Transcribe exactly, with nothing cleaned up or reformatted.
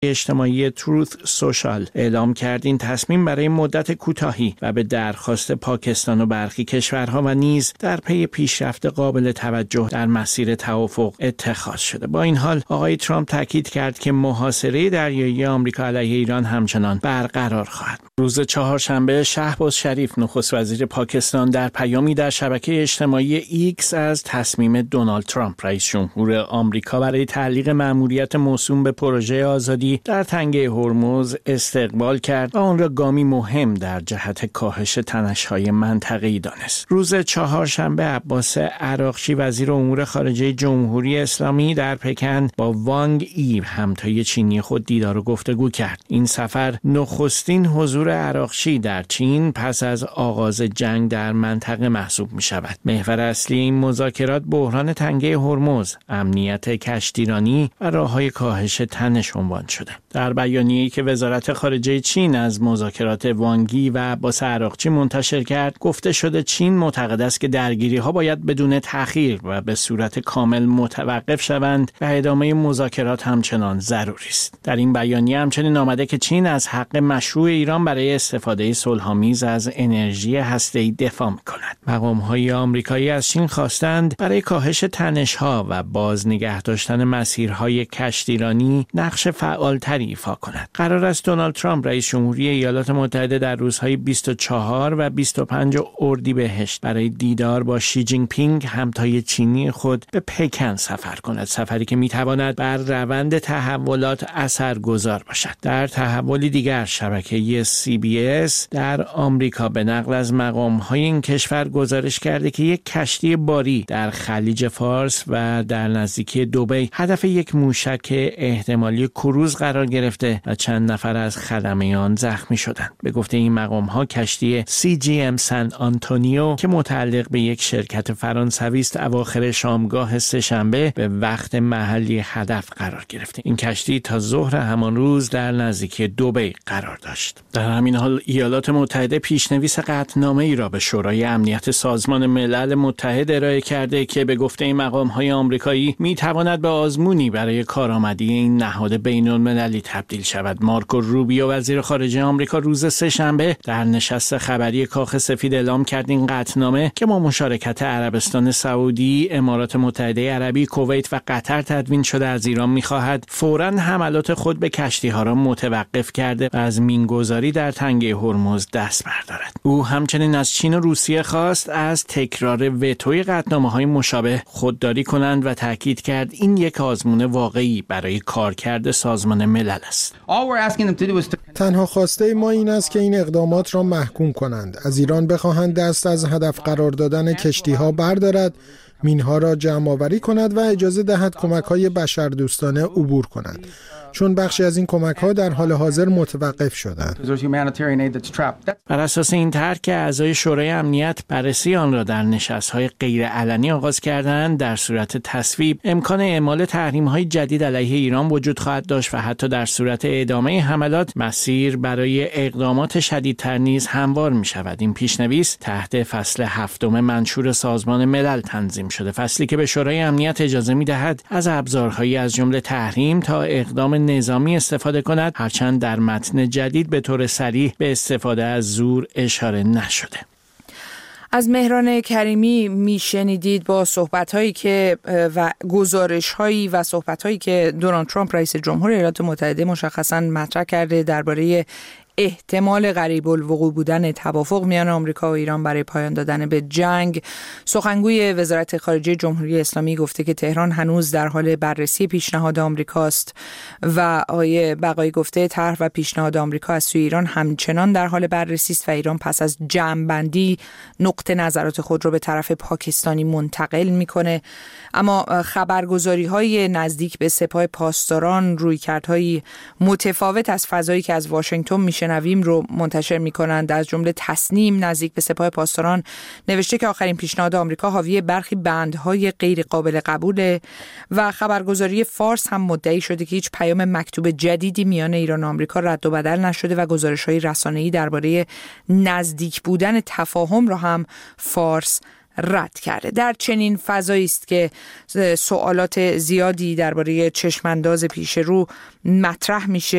اجتماعی تروث سوشال اعلام کرد این تصمیم برای مدت کوتاهی و به درخواست پاکستان و برخی کشورها و نیز در پی پیشرفت قابل توجه در مسیر توافق اتخاذ شده. با این حال آقای ترامپ تاکید کرد که محاصره دریایی آمریکا علیه ایران همچنان برقرار خواهد. روز چهارشنبه شهباز شریف نخست وزیر پاکستان در پیامی در شبکه اجتماعی ایکس از تصمیم دونالد ترامپ رئیس جمهور آمریکا برای تعلیق مأموریت موسوم به پروژه آزادی در تنگه هرمز استقبال کرد و آن را گامی مهم در جهت کاهش تنش‌های منطقه‌ای دانست. روز چهارشنبه عباس عراقچی وزیر امور خارجه جمهوری اسلامی در پکن با وانگ ای همتای چینی خود دیدار و گفتگو کرد. این سفر نخستین حضور عراقچی در چین پس از آغاز جنگ در منطقه محسوب می شود. محور اصلی این مذاکرات بحران تنگه هرمز، امنیت کشتیرانی و راه‌های کاهش تنش عنوان شده. در بیانیه‌ای که وزارت خارجه چین از مذاکرات وانگی و عباس عراقچی منتشر کرد، گفته شده چین معتقد است که درگیری‌ها باید بدون تأخیر و به صورت کامل متوقف شوند و ادامه مذاکرات همچنان ضروری است. در این بیانیه همچنین آمده که چین از حق مشروع ایران برای استفاده صلح‌آمیز از انرژی هسته‌ای دفاع می‌کند. مقام‌های آمریکایی از چین خواستند برای کاهش تنش‌ها و باز نگه داشتن مسیرهای کشتیرانی نقش فعالتری ایفا کند. قرار است دونالد ترامپ رئیس جمهوری ایالات متحده در روزهای بیست و چهار و بیست و پنج اردیبهشت برای دیدار با شی جین پینگ همتای چینی خود به پکن سفر کند. سفری که می‌تواند بر روند تحولات اثرگذار باشد. در تحولی دیگر شبکه سی بی اس در آمریکا به نقل از مقام‌های این کشور گزارش کرده که یک کشتی باری در خلیج فارس و در نزدیکی دبی هدف یک موشک احتمالی کروز قرار گرفته و چند نفر از خدمه آن زخمی شدند. به گفته این مقام‌ها کشتی سی جی ام سن آنتونیو که متعلق به یک شرکت فرانسوی است اواخر شامگاه سه‌شنبه به وقت محلی هدف قرار گرفته. این کشتی تا ظهر همان روز در نزدیکی دبی قرار داشت. در همین حال ایالات متحده پیشنویس قطعنامه‌ای را به شورای امنیت سازمان ملل متحد ارائه کرده که به گفته این مقام‌های آمریکایی می‌تواند به آزمونی برای کارآمدی این نهاد بین‌المللی تبدیل شود. مارکو روبیو وزیر خارجه آمریکا روز سه‌شنبه در نشست خبری کاخ سفید اعلام کرد این قطعنامه که با مشارکت عربستان سعودی، امارات متحده عربی، کویت و قطر تدوین شده از ایران می‌خواهد فوراً حملات خود به کشتی‌ها را متوقف کرده و از مینگذاری در تنگه هرمز دست بردارد. او همچنین از چین و روسیه خواست از تکرار وتوی قطعنامه‌های مشابه خودداری کنند و تاکید کرد این یک آزمون واقعی برای کارکرد سازمان ملل است. تنها خواسته ما این است که این اقدامات را محکوم کنند. از ایران بخواهند دست از هدف قرار دادن کشتی‌ها بردارد، مینها را جمع‌آوری کند و اجازه دهد کمک‌های بشردوستانه عبور کنند. چون بخشی از این کمک‌ها در حال حاضر متوقف شدند. بر اساس این طرح که اعضای شورای امنیت بررسی آن را در نشست‌های غیرعلنی آغاز کردند، در صورت تصویب امکان اعمال تحریم‌های جدید علیه ایران وجود خواهد داشت و حتی در صورت ادامه حملات مسیر برای اقدامات شدیدتر نیز هموار می‌شود. این پیشنویس تحت فصل هفتم منشور سازمان ملل تنظیم شده، فصلی که به شورای امنیت اجازه می‌دهد از ابزارهایی از جمله تحریم تا اقدام نظامی استفاده کند، هرچند در متن جدید به طور صریح به استفاده از زور اشاره نشده. از مهران کریمی میشنیدید با صحبت‌هایی که و گزارش‌هایی و صحبت‌هایی که دونالد ترامپ رئیس جمهور ایالات متحده مشخصاً مطرح کرده درباره احتمال قریب الوقوع بودن توافق میان آمریکا و ایران برای پایان دادن به جنگ. سخنگوی وزارت خارجه جمهوری اسلامی گفته که تهران هنوز در حال بررسی پیشنهاد آمریکاست و آقای بقایی گفته طرح و پیشنهاد آمریکا از سوی ایران همچنان در حال بررسی است و ایران پس از جمع‌بندی نقطه نظرات خود را به طرف پاکستانی منتقل میکنه. اما خبرگزاری‌های نزدیک به سپاه پاسداران رویکردهای متفاوت از فضایی که از واشنگتن میشنویم رو منتشر میکنند. از جمله تصنیم نزدیک به سپاه پاسداران نوشته که آخرین پیشنهاد آمریکا حاوی برخی بندهای غیر قابل قبوله و خبرگزاری فارس هم مدعی شده که هیچ پیام مکتوب جدیدی میان ایران و آمریکا رد و بدل نشده و گزارش‌های رسانه‌ای درباره نزدیک بودن تفاهم را هم فارس رد کرده. در چنین فضایی است که سوالات زیادی درباره چشمانداز پیش رو مطرح میشه